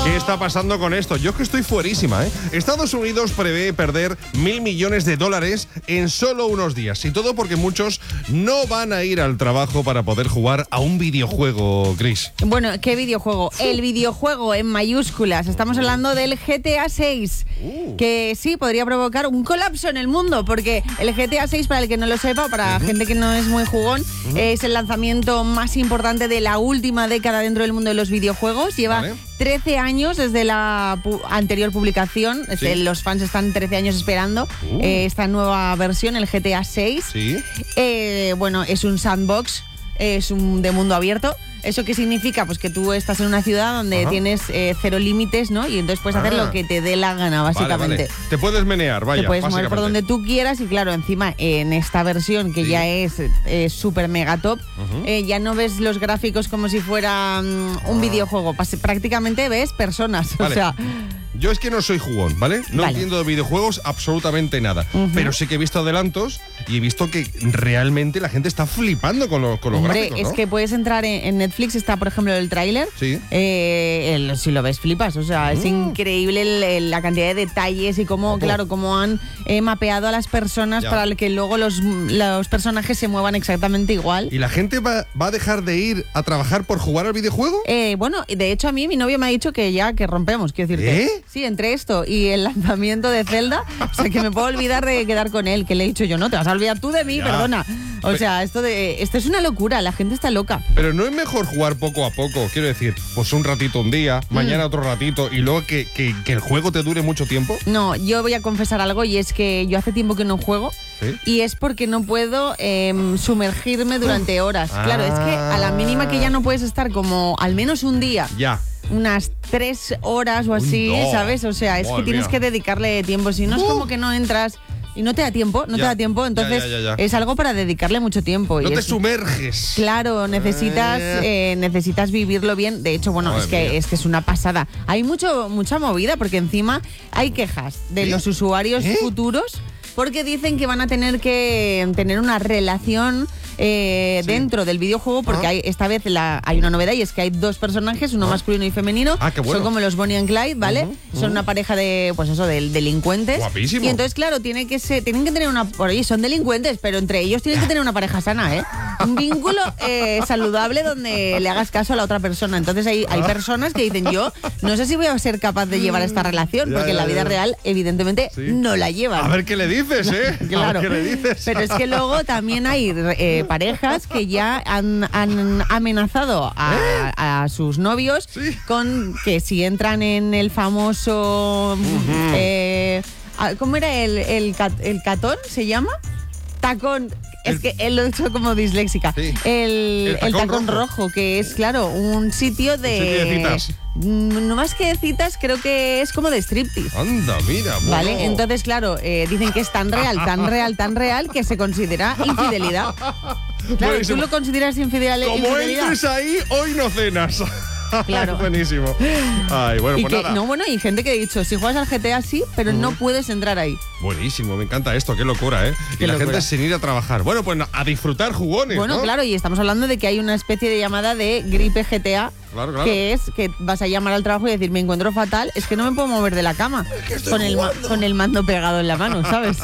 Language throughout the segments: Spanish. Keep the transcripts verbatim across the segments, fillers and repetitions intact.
¿Qué está pasando con esto? Yo es que estoy fuerísima, ¿eh? Estados Unidos prevé perder mil millones de dólares en solo unos días. Y todo porque muchos no van a ir al trabajo para poder jugar a un videojuego, Chris. Bueno, ¿qué videojuego? El videojuego en mayúsculas. Estamos hablando del G T A seis, uh. que sí, podría provocar un colapso en el mundo, porque el G T A seis, para el que no lo sepa, para uh-huh. gente que no es muy jugón, uh-huh. es el lanzamiento más importante de la última década dentro del mundo de los videojuegos. Lleva vale. trece años desde la pu- anterior publicación. Sí. Este, los fans están trece años esperando uh. eh, esta nueva versión, el G T A seis. Sí. Eh, bueno, es un sandbox, es un de mundo abierto. ¿Eso qué significa? Pues que tú estás en una ciudad donde Ajá. tienes eh, cero límites, ¿no? Y entonces puedes ah. hacer lo que te dé la gana, básicamente. Vale, vale. Te puedes menear, vaya. Te puedes mover por donde tú quieras y claro, encima en esta versión que sí. ya es eh, súper mega top, uh-huh. eh, ya no ves los gráficos como si fuera um, un ah. videojuego. Pas- prácticamente ves personas, vale. o sea... Yo es que no soy jugón, ¿vale? No vale. entiendo de videojuegos absolutamente nada. Uh-huh. Pero sí que he visto adelantos y he visto que realmente la gente está flipando con, lo, con los Hombre, gráficos, ¿no? Es que puedes entrar en, en Netflix, está por ejemplo el tráiler. Sí. Eh, el, si lo ves, flipas. O sea, uh. es increíble el, el, la cantidad de detalles y cómo, Ojo. claro, cómo han eh, mapeado a las personas ya. para que luego los, los personajes se muevan exactamente igual. ¿Y la gente va, va a dejar de ir a trabajar por jugar al videojuego? Eh, bueno, de hecho a mí mi novio me ha dicho que ya que rompemos, quiero decirte. ¿Eh? Sí, entre esto y el lanzamiento de Zelda, o sea, que me puedo olvidar de quedar con él, que le he dicho yo, no, te vas a olvidar tú de mí, ya. perdona. O Pe- sea, esto de esto es una locura, la gente está loca. Pero no es mejor jugar poco a poco, quiero decir, pues un ratito un día, mm. mañana otro ratito y luego que, que, que el juego te dure mucho tiempo. No, yo voy a confesar algo y es que yo hace tiempo que no juego. ¿Sí? Y es porque no puedo eh, sumergirme durante horas. Ah. Claro, es que a la mínima que ya no puedes estar como al menos un día. Ya. Unas tres horas o así, no. ¿sabes? O sea, es Madre que tienes mía. que dedicarle tiempo. Si no, uh. es como que no entras y no te da tiempo, no ya. te da tiempo. Entonces, ya, ya, ya, ya. es algo para dedicarle mucho tiempo. No y te es, sumerges. Claro, necesitas eh. Eh, necesitas vivirlo bien. De hecho, bueno, es que, es que es una pasada. Hay mucho mucha movida porque encima hay quejas de ¿Eh? los usuarios ¿Eh? futuros porque dicen que van a tener que tener una relación eh, sí. dentro del videojuego porque ¿Ah? hay, esta vez la, hay una novedad y es que hay dos personajes, uno ¿Ah? masculino y femenino. Ah, qué bueno. Son como los Bonnie and Clyde, ¿vale? Uh-huh, uh-huh. Son una pareja de, pues eso, de delincuentes. Guapísimo. Y entonces, claro, tiene que ser, tienen que tener una... Por ahí son delincuentes, pero entre ellos tienen que tener una pareja sana, ¿eh? Un vínculo eh, saludable donde le hagas caso a la otra persona. Entonces hay, hay personas que dicen, yo no sé si voy a ser capaz de llevar esta relación, porque en la vida real, evidentemente, sí. no la llevan. A ver qué le dices, ¿eh? Claro. A ver qué le dices. Pero es que luego también hay eh, parejas que ya han, han amenazado a, ¿Eh? a sus novios ¿Sí? con que si entran en el famoso... Uh-huh. Eh, ¿Cómo era el, el, el catón? ¿Se llama? Tacón. Es que él lo he hecho como disléxica. Sí. El, el tacón, el tacón rojo. rojo, que es, claro, un sitio de... Un sitio de citas. No más que de citas, creo que es como de striptease. Anda, mira. Bueno. Vale, entonces, claro, eh, dicen que es tan real, tan real, tan real, que se considera infidelidad. Claro, Buenísimo. ¿Tú lo consideras infidel- Como infidelidad? Como entres ahí, hoy no cenas. Claro. Buenísimo. Ay, bueno, y pues que, nada. No, bueno, y gente que ha dicho, si juegas al G T A sí, pero uh-huh. no puedes entrar ahí. Buenísimo, me encanta esto, qué locura, ¿eh? Qué y la locura. gente sin ir a trabajar. Bueno, pues a disfrutar jugones, Bueno, ¿no? claro, y estamos hablando de que hay una especie de llamada de gripe G T A. Claro, claro. Que es que vas a llamar al trabajo y decir, me encuentro fatal, es que no me puedo mover de la cama es que con, el ma- con el mando pegado en la mano, ¿sabes?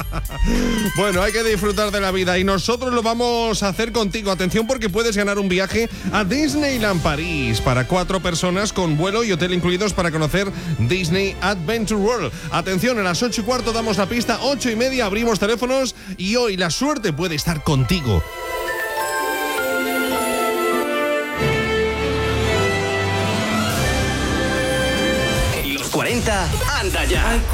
Bueno, hay que disfrutar de la vida y nosotros lo vamos a hacer contigo. Atención porque puedes ganar un viaje a Disneyland París para cuatro personas con vuelo y hotel incluidos para conocer Disney Adventure World. Atención, a las ocho y cuarto damos la pista, ocho y media abrimos teléfonos y hoy la suerte puede estar contigo. cuarenta, anda ya.